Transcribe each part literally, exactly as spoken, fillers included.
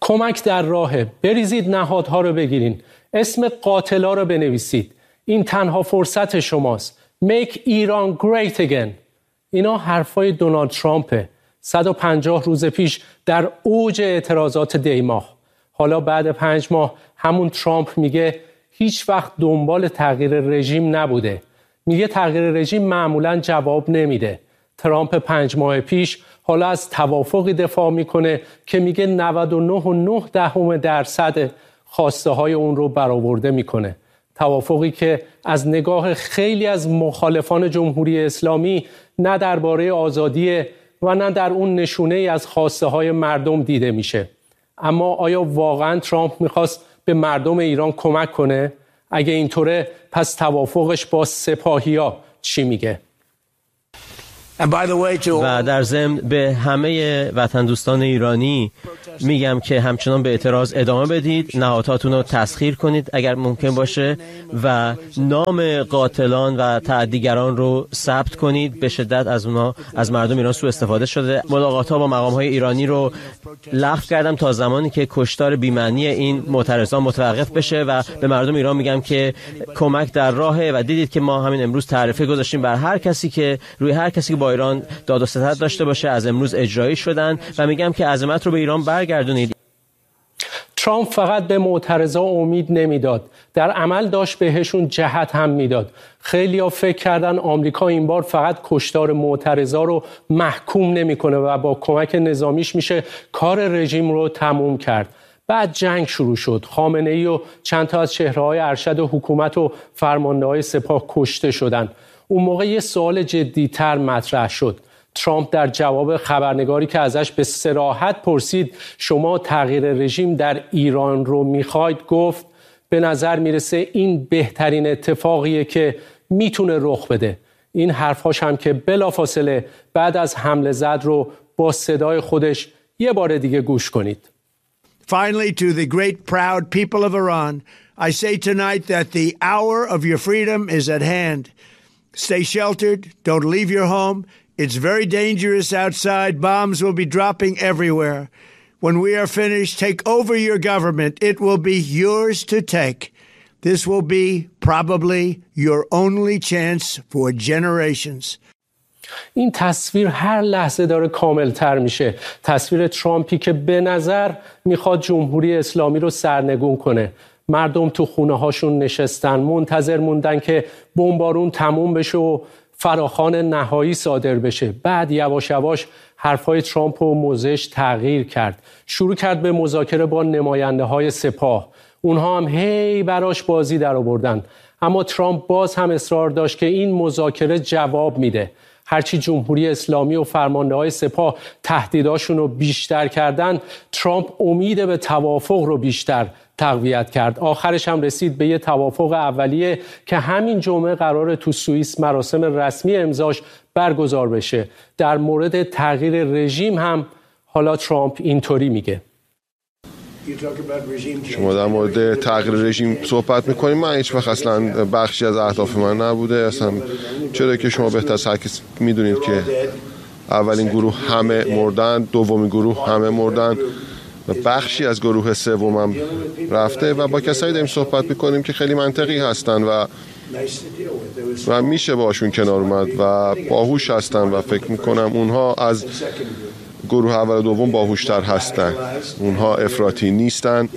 کمک در راهه، بریزید نهادها رو بگیرین، اسم قاتلا رو بنویسید، این تنها فرصت شماست. Make Iran great again. اینا حرفای دونالد ترامپه. صد و پنجاه روز پیش در اوج اعتراضات دی ماه. حالا بعد پنج ماه همون ترامپ میگه هیچ وقت دنبال تغییر رژیم نبوده. میگه تغییر رژیم معمولاً جواب نمیده. ترامپ پنج ماه پیش حالا از توافقی دفاع میکنه که میگه نود و نه و نه دهم درصد خواسته های اون رو برآورده میکنه. توافقی که از نگاه خیلی از مخالفان جمهوری اسلامی نه درباره آزادی و نه در اون نشونه ای از خواسته های مردم دیده میشه. اما آیا واقعا ترامپ میخواست به مردم ایران کمک کنه؟ اگه اینطوره پس توافقش با سپاهیا چی میگه؟ و در ضمن به همه وطن دوستان ایرانی میگم که همچنان به اعتراض ادامه بدید، نهادهاتون رو تسخیر کنید اگر ممکن باشه و نام قاتلان و تعدیگران رو ثبت کنید. به شدت از اونها از مردم ایران سوء استفاده شده. ملاقات‌ها با مقام‌های ایرانی رو لغو کردم تا زمانی که کشتار بی‌معنی این معترضان متوقف بشه و به مردم ایران میگم که کمک در راهه و دیدید که ما همین امروز تعرفه گذاشتیم بر هر کسی که روی هر کسی که با ایران داد و ستد داشته باشه، از امروز اجرایی شدن و میگم که عظمت رو به ایران برگردونید. ترامپ فقط به معترضا امید نمیداد، در عمل داشت بهشون جهت هم میداد. خیلی‌ها فکر کردن آمریکا این بار فقط کشتار معترضا رو محکوم نمیکنه و با کمک نظامیش میشه کار رژیم رو تموم کرد. بعد جنگ شروع شد. خامنه‌ای و چند تا از چهره‌های ارشد حکومت و فرمانده‌های سپاه کشته شدند. اون موقع یه سوال جدی‌تر مطرح شد. ترامپ در جواب خبرنگاری که ازش به صراحت پرسید شما تغییر رژیم در ایران رو میخواید، گفت به نظر میرسه این بهترین اتفاقیه که میتونه رخ بده. این حرفاش هم که بلافاصله بعد از حمله زد رو با صدای خودش یه بار دیگه گوش کنید. Finally, to the great proud people of Iran, I say tonight that the hour of your freedom is at hand. Stay sheltered, don't leave your home. It's very dangerous outside. Bombs will be dropping everywhere. When we are finished, take over your government. It will be yours to take. This will be probably your only chance for generations. این تصویر هر لحظه داره کاملتر میشه. تصویر ترامپی که به نظر میخواد جمهوری اسلامی رو سرنگون کنه. مردم تو خونه هاشون نشستن، منتظر موندن که بمبارون تموم بشه و فراخوان نهایی صادر بشه. بعد یواش یواش حرفای ترامپ و موضعش تغییر کرد. شروع کرد به مذاکره با نماینده های سپاه. اونها هم هی براش بازی در آوردن. اما ترامپ باز هم اصرار داشت که این مذاکره جواب میده. هرچی جمهوری اسلامی و فرمانده های سپاه تهدیداشون رو بیشتر کردن، ترامپ امید به توافق رو بیشتر تقویت کرد. آخرش هم رسید به یه توافق اولیه که همین جمعه قراره تو سوئیس مراسم رسمی امضاش برگزار بشه. در مورد تغییر رژیم هم حالا ترامپ اینطوری میگه. شما در مورد تغییر رژیم صحبت میکنیم، من هیچ وقت اصلا بخشی از اهداف من نبوده اصلا. چرا که شما بهتر از هر کس میدونید که اولین گروه همه مردن، دومین گروه همه مردن و بخشی از گروه سومم رفته و با کسایی داریم صحبت میکنیم که خیلی منطقی هستن و و میشه باشون کنار اومد و باهوش هستن و فکر میکنم اونها از گروه اول و دوم باهوشتر هستن. اونها افراطی نیستن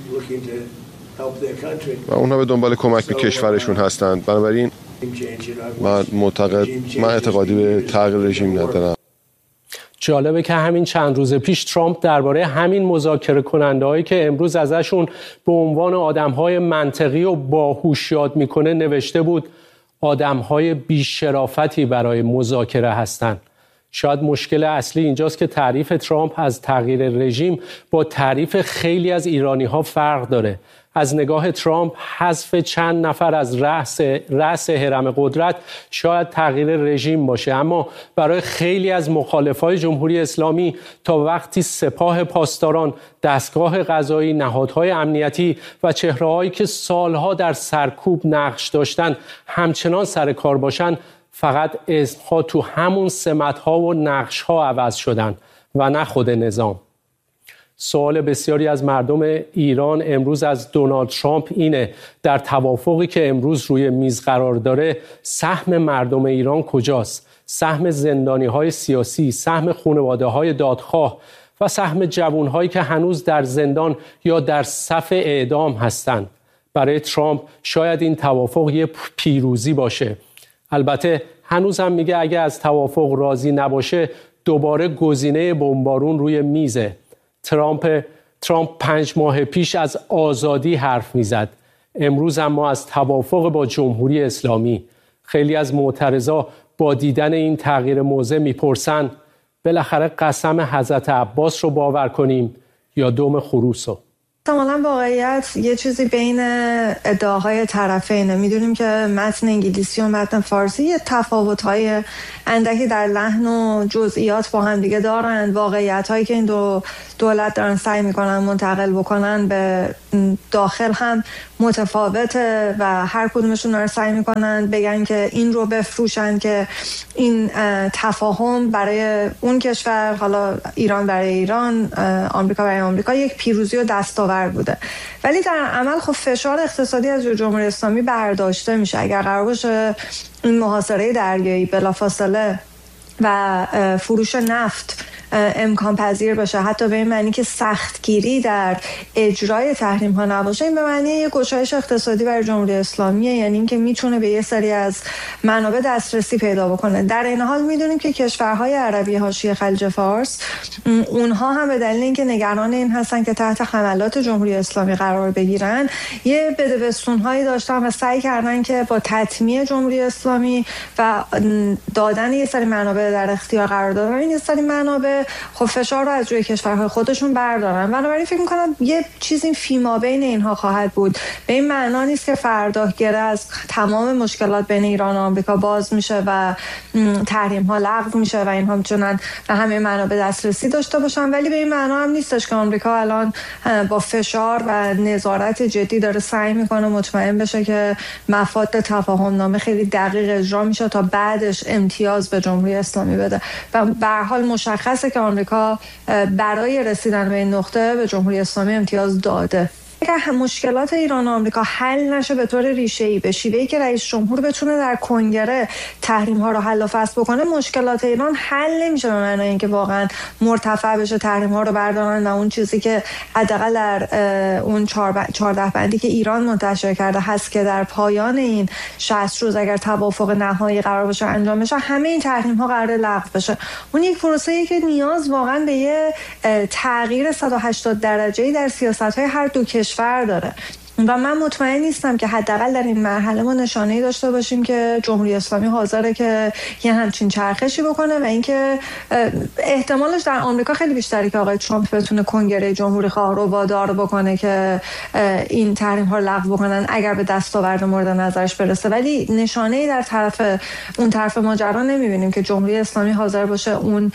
و اونها به دنبال کمک به کشورشون هستن. بنابراین من معتقد من اعتقادی به تغییر رژیم ندارم. جالبه که همین چند روز پیش ترامپ درباره همین مذاکره کننده هایی که امروز ازشون به عنوان آدم های منطقی و باهوش یاد میکنه نوشته بود آدم های بی‌شرافتی برای مذاکره هستند. شاید مشکل اصلی اینجاست که تعریف ترامپ از تغییر رژیم با تعریف خیلی از ایرانی ها فرق داره. از نگاه ترامپ حذف چند نفر از رأس رأس هرم قدرت شاید تغییر رژیم باشه، اما برای خیلی از مخالفای جمهوری اسلامی تا وقتی سپاه پاسداران، دستگاه قضایی، نهادهای امنیتی و چهره‌هایی که سالها در سرکوب نقش داشتن همچنان سر کار باشن، فقط اسمها تو همون سمت‌ها و نقش‌ها عوض شدن و نه خود نظام. سوال بسیاری از مردم ایران امروز از دونالد ترامپ اینه در توافقی که امروز روی میز قرار داره سهم مردم ایران کجاست؟ سهم زندانی‌های سیاسی، سهم خانواده‌های دادخواه و سهم جوان‌هایی که هنوز در زندان یا در صف اعدام هستند. برای ترامپ شاید این توافق یه پیروزی باشه. البته هنوز هم میگه اگه از توافق راضی نباشه دوباره گزینه بمبارون روی میزه. ترامپ ترامپ پنج ماه پیش از آزادی حرف میزد. امروز هم ما از توافق با جمهوری اسلامی. خیلی از معترضا با دیدن این تغییر موضع میپرسن بالاخره قسم حضرت عباس رو باور کنیم یا دم خروس رو؟ احتمالاً واقعیت یه چیزی بین ادعاهای طرفینه. میدونیم که متن انگلیسی و متن فارسی یه تفاوت‌های اندکی در لحن و جزئیات با هم دیگه دارن. واقعیت‌هایی که این دو دولت دارن سعی میکنن منتقل بکنن به داخل هم متفاوته و هر کدومشون دارن سعی میکنن بگن که این رو بفروشن که این تفاهم برای اون کشور، حالا ایران برای ایران، آمریکا برای آمریکا، یک پیروزی و دستاورد بوده. ولی در عمل خب فشار اقتصادی از جمهوری اسلامی برداشته میشه. اگر قرار باشه این محاصره دریایی بلافاصله و فروش نفت امکان پذیر باشه، حتی به این معنی که سختگیری در اجرای تحریم ها نباشه، این به معنی یک گشایش اقتصادی برای جمهوری اسلامیه، یعنی اینکه میتونه به یه سری از منابع دسترسی پیدا بکنه. در این حال میدونیم که کشورهای عربی حاشیه خلیج فارس اونها هم به دلیل اینکه نگران این هستن که تحت حملات جمهوری اسلامی قرار بگیرن یه بدبستون‌هایی داشتن و سعی کردن که با تطمیع جمهوری اسلامی و دادن یه سری منابع در اختیار قرار دادن این یه سری منابع خب فشار رو از روی کشورهای خودشون بردارن. بنابراین فکر می‌کنم یه چیزی فیما بین اینها خواهد بود. به این معنا نیست که فردا گره از تمام مشکلات بین ایران و آمریکا باز میشه و تحریم ها لغو میشه و اینها میتونن به همه منابع دسترسی داشته باشن، ولی به این معنا هم نیستش که آمریکا الان با فشار و نظارت جدی داره سعی میکنه مطمئن بشه که مفاد تفاهم نامه خیلی دقیق اجرا میشه تا بعدش امتیاز به جمهوری اسلامی بده. و به هر حال مشخصه که آمریکا برای رسیدن به این نقطه به جمهوری اسلامی امتیاز داده. اگر مشکلات ایران و آمریکا حل نشه به طور ریشه‌ای، به شیوهی که رئیس جمهور بتونه در کنگره تحریم ها رو حل و فصل بکنه، مشکلات ایران حل نمیشه به معنای اینکه واقعا مرتفع بشه تحریم ها رو بردارن و اون چیزی که حداقل در اون چهارده بندی که ایران منتشر کرده هست که در پایان این شصت روز اگر توافق نهایی قرار باشه انجام بشه همه این تحریم ها قرار لغو بشه. اون یک پروسه‌ای که نیاز واقعا به یه تغییر صد و هشتاد درجه‌ای در سیاست‌های هر دو کشور داره و من مطمئن نیستم که حداقل در این مرحله ما نشانه‌ای داشته باشیم که جمهوری اسلامی حاضره که یه همچین چرخشی بکنه و اینکه احتمالش در آمریکا خیلی بیشتره که آقای ترامپ بتونه کنگره جمهوری خواه رو وادار بکنه که این تحریم ها رو لغو بکنن اگر به دستاورد مورد نظرش برسه، ولی نشانه‌ای در طرف اون طرف ماجرا نمی‌بینیم که جمهوری اسلامی حاضر باشه اون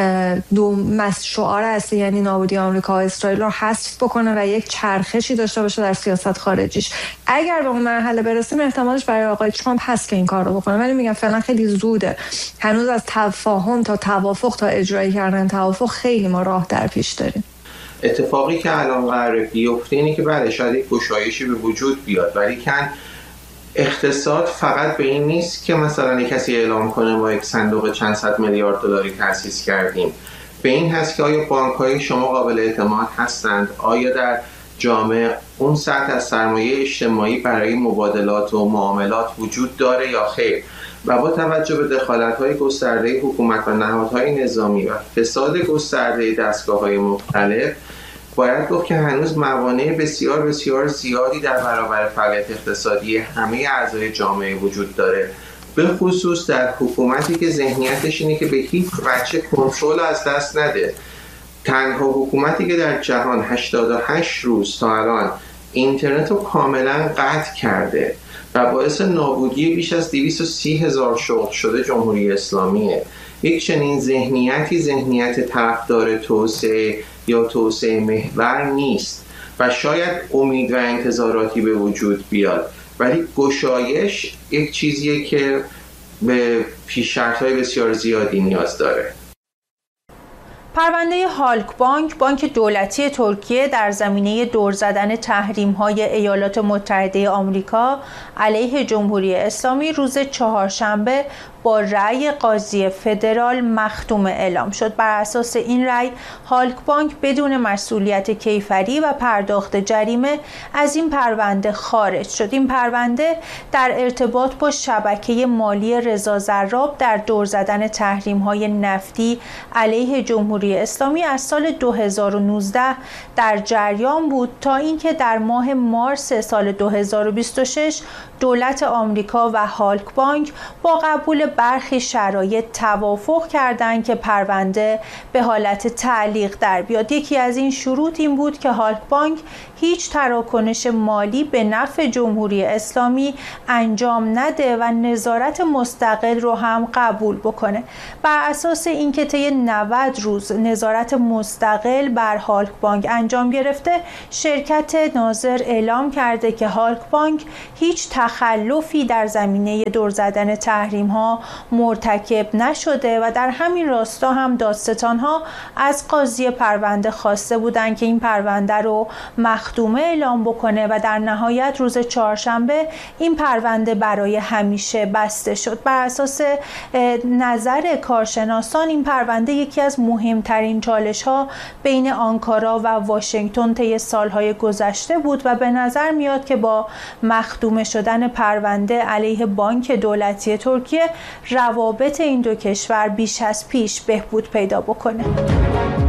دو شعار اصلی یعنی نابودی آمریکا و اسرائیل رو حذف بکنه و یک چرخشی داشته باشه در سیاست خارجیش. اگر به اون مرحله برسیم احتمالش برای آقای ترامپ هست که این کار رو بکنه، ولی میگم فعلا خیلی زوده. هنوز از تفاهم تا توافق تا اجرایی کردن توافق خیلی ما راه در پیش داریم. اتفاقی که الان قراره بیفته اینه که بله شاید یک گشایشی به وجود بیاد، ولی کن اقتصاد فقط به این نیست که مثلا یک کسی اعلام کنه ما یک صندوق چند صد میلیارد دلاری تأسیس کردیم. به این هست که آیا بانک‌های شما قابل اعتماد هستند؟ آیا در جامعه اون سطح از سرمایه اجتماعی برای مبادلات و معاملات وجود داره یا خیر؟ و با توجه به دخالت‌های گسترده حکومت و نهادهای نظامی و فساد گسترده دستگاه‌های مختلف باید گفت که هنوز موانع بسیار بسیار زیادی در برابر فعالیت اقتصادی همه اعضای جامعه وجود داره، به خصوص در حکومتی که ذهنیتش اینه که به هیچ وجه کنترل از دست نده. تنها حکومتی که در جهان هشتاد و هشت روز تا الان اینترنت رو کاملا قطع کرده و باعث نابودی بیش از دویست و سی هزار شغل شده جمهوری اسلامیه. یک چنین ذهنیتی ذهنیت طرفدار توسعه یا توسعه محور نیست و شاید امید و انتظاراتی به وجود بیاد، ولی گشایش یک چیزیه که به پیش‌شرط‌های بسیار زیادی نیاز داره. پرونده هالک بانک، بانک دولتی ترکیه در زمینه دور زدن تحریم‌های ایالات متحده آمریکا علیه جمهوری اسلامی روز چهارشنبه با رأی قاضی فدرال مختومه اعلام شد. بر اساس این رأی هالک بانک بدون مسئولیت کیفری و پرداخت جریمه از این پرونده خارج شد. این پرونده در ارتباط با شبکه مالی رضا زراب در دور زدن تحریم‌های نفتی علیه جمهوری اسلامی از سال دو هزار و نوزده در جریان بود تا اینکه در ماه مارس سال دو هزار و بیست و شش دولت آمریکا و هالک بانک با قبول برخی شرایط توافق کردند که پرونده به حالت تعلیق در بیاد. یکی از این شروط این بود که هالک بانک هیچ تراکنش مالی به نفع جمهوری اسلامی انجام نده و نظارت مستقل رو هم قبول بکنه. بر اساس اینکه طی نود روز نظارت مستقل بر هالک بانک انجام گرفته، شرکت ناظر اعلام کرده که هالک بانک هیچ تخلفی در زمینه دور زدن تحریم ها مرتکب نشده و در همین راستا هم دادستانها از قاضی پرونده خواسته بودند که این پرونده رو مختومه اعلام بکنه و در نهایت روز چهارشنبه این پرونده برای همیشه بسته شد. بر اساس نظر کارشناسان این پرونده یکی از مهمترین چالش ها بین آنکارا و واشنگتن طی سالهای گذشته بود و به نظر میاد که با مختومه شدن پرونده علیه بانک دولتی ترکیه روابط این دو کشور بیش از پیش بهبود پیدا بکنه.